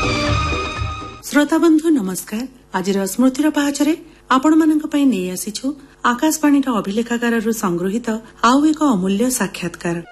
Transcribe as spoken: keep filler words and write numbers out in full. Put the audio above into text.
श्रोताबंधु नमस्कार। आज स्मृतिर पाहचरे आपण मानक पई नै आसीछु आकाशवाणी अभिलेखागार संगृहित आउ एक अमूल्य साक्षात्कार।